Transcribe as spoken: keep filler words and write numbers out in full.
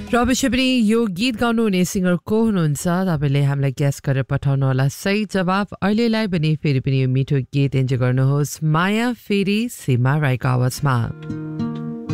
र अवश्य पनि यो गीत गाउनुहुने सिङ्गर को हुनुहुन्छ तपाईँले हामीलाई ग्यास गरेर पठाउनु होला सही जवाब अहिलेलाई पनि फेरि पनि यो मिठो गीत इन्जोय गर्नुहोस् माया फेरि सीमा राईको आवाजमा